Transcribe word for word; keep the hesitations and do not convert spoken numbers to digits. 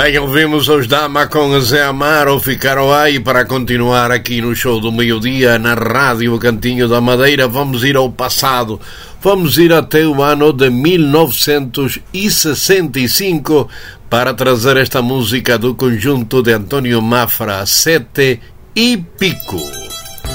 Bem, ouvimos os Dama com Zé Amaro, ficaram aí para continuar aqui no show do meio-dia na Rádio Cantinho da Madeira. Vamos ir ao passado, vamos ir até o ano de mil novecentos e sessenta e cinco para trazer esta música do conjunto de António Mafra, Sete e Pico.